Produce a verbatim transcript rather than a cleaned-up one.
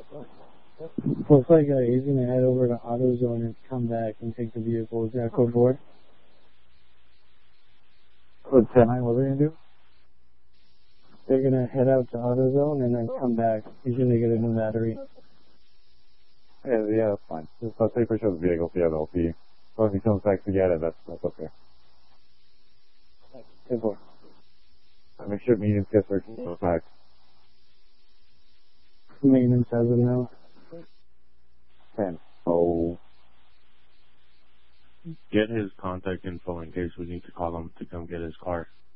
Looks like uh, he's gonna head over to AutoZone and come back and take the vehicle. Is that code four? Code ten nine, what are they gonna do? They're gonna head out to AutoZone and then come back. He's gonna get a new battery. Yeah, yeah, that's fine. Just I'll take picture of the vehicle, so you have the L P. So if he comes back to get it, that's, that's okay. ten four. Make sure mediums get searched back. Maintenance has it now. ten. Oh. Get his contact info in case we need to call him to come get his car.